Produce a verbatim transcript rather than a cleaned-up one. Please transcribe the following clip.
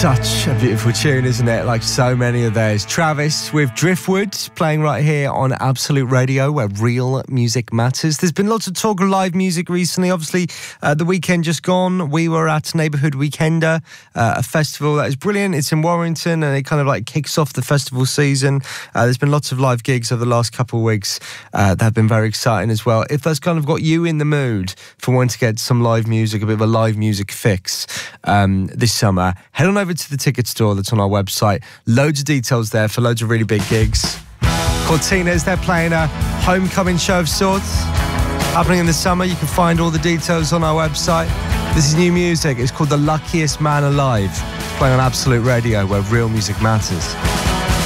Such a beautiful tune, isn't it? Like so many of theirs. Travis with Driftwood playing right here on Absolute Radio, where real music matters. There's been lots of talk of live music recently. Obviously, uh, the weekend just gone, we were at Neighbourhood Weekender, uh, a festival that is brilliant. It's in Warrington and it kind of like kicks off the festival season. Uh, there's been lots of live gigs over the last couple of weeks uh, that have been very exciting as well. If that's kind of got you in the mood for wanting to get some live music, a bit of a live music fix um, this summer, head on over to the ticket store that's on our website. Loads of details there for loads of really big gigs. Cortinas, they're playing a homecoming show of sorts happening in the summer. You can find all the details on our website. This is new music. It's called The Luckiest Man Alive. It's playing on Absolute Radio, where real music matters.